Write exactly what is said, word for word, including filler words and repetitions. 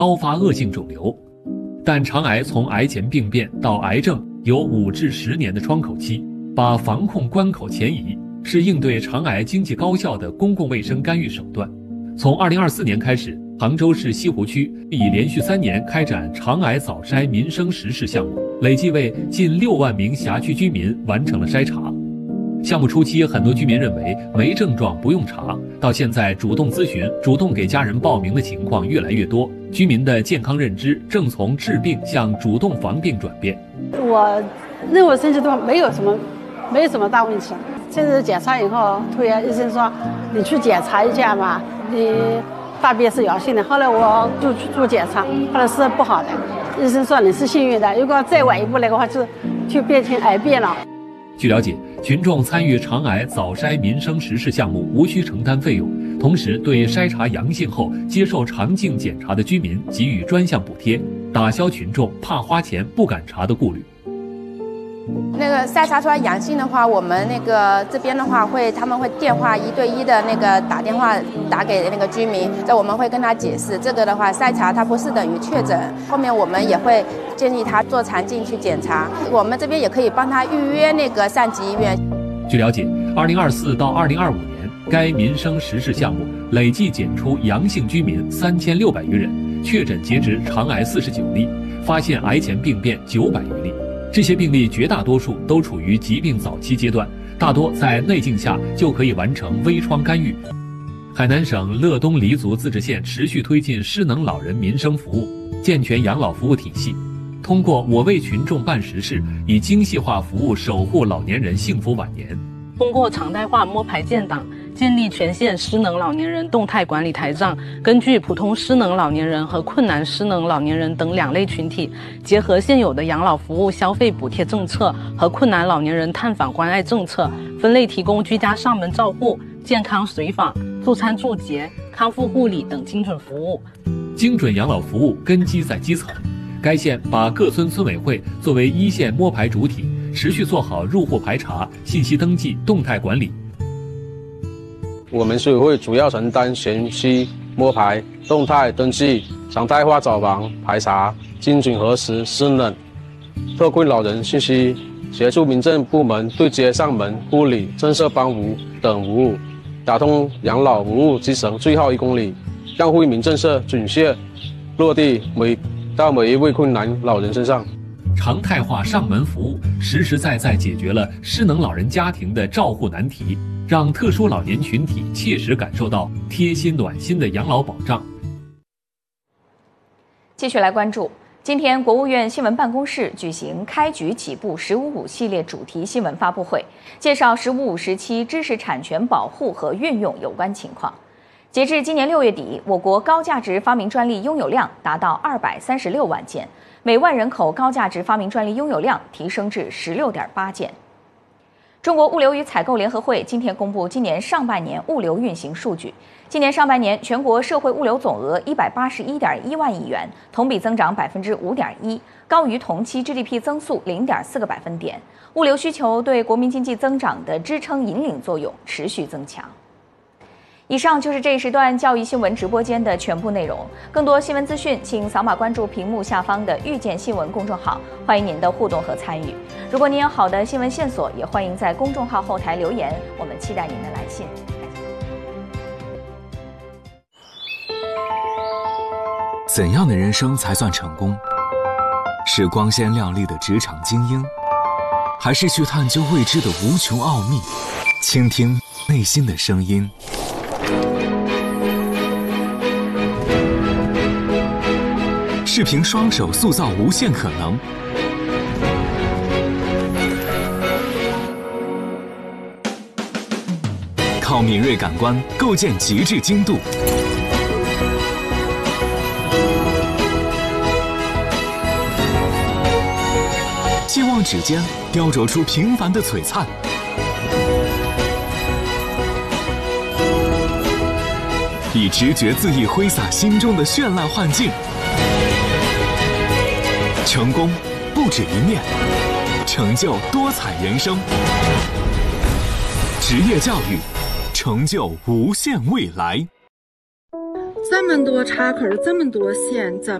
高发恶性肿瘤。但肠癌从癌前病变到癌症有五至十年的窗口期，把防控关口前移是应对肠癌经济高效的公共卫生干预手段。从二零二四年开始，杭州市西湖区已连续三年开展肠癌早筛民生实事项目，累计为近六万名辖区居民完成了筛查。项目初期，很多居民认为没症状不用查，到现在主动咨询、主动给家人报名的情况越来越多，居民的健康认知正从治病向主动防病转变。 我认为身体都没有什么，没有什么大问题。现在检查以后，突然医生说你去检查一下嘛，你大便是阳性的。后来我就去做检查，后来是不好的。医生说你是幸运的，如果再晚一步来的话，就就变成癌变了。 据了解，群众参与肠癌早筛民生实事项目无需承担费用，同时对筛查阳性后接受肠镜检查的居民给予专项补贴，打消群众怕花钱不敢查的顾虑。 那个筛查出来阳性的话，我们那个这边的话会，他们会电话一对一的那个打电话打给那个居民，这我们会跟他解释，这个的话筛查它不是等于确诊，后面我们也会建议他做肠镜去检查，我们这边也可以帮他预约那个上级医院。 据了解，二零二四到二零二五年，该民生实事项目累计检出阳性居民三千六百余人，确诊截止肠癌四十九例，发现癌前病变九百余例。这些病例绝大多数都处于疾病早期阶段，大多在内镜下就可以完成微创干预。海南省乐东黎族自治县持续推进失能老人民生服务，健全养老服务体系，通过我为群众办实事，以精细化服务守护老年人幸福晚年。 通过常态化摸排建档，建立全县失能老年人动态管理台账，根据普通失能老年人和困难失能老年人等两类群体，结合现有的养老服务消费补贴政策和困难老年人探访关爱政策，分类提供居家上门照护、健康随访、助餐助洁、康复护理等精准服务。 精准养老服务根基在基层，该县把各村村委会作为一线摸排主体，持续做好入户排查、信息登记、动态管理。 我们村委会主要承担前期摸排、动态登记、常态化找房排查、精准核实失能、特困老人信息，协助民政部门对接上门护理、政策帮扶等服务，打通养老服务基层最后一公里，让惠民政策准确落地每到每一位困难老人身上。 常态化上门服务实实在在解决了失能老人家庭的照护难题，让特殊老年群体切实感受到贴心暖心的养老保障。 继续来关注，今天国务院新闻办公室举行开局起步十五五系列主题新闻发布会，介绍十五五时期知识产权保护和运用有关情况。截至今年六月底，我国高价值发明专利拥有量达到二百三十六万件，每万人口高价值发明专利拥有量提升至十六点八件。中国物流与采购联合会今天公布今年上半年物流运行数据。今年上半年，全国社会物流总额一百八十一点一万亿元，同比增长百分之五点一，高于同期 G D P 增速零点四个百分点。物流需求对国民经济增长的支撑引领作用持续增强。以上就是这一时段教育新闻直播间的全部内容。更多新闻资讯，请扫码关注屏幕下方的遇见新闻公众号，欢迎您的互动和参与。如果您有好的新闻线索，也欢迎在公众号后台留言，我们期待您的来信。 怎样的人生才算成功？是光鲜亮丽的职场精英，还是去探究未知的无穷奥秘，倾听内心的声音？是凭双手塑造无限可能，靠敏锐感官构建极致精度，期望指尖雕琢出平凡的璀璨，以直觉恣意挥洒心中的绚烂幻境。成功不止一面，成就多彩人生。职业教育，成就无限未来。 这么多插口，这么多线，怎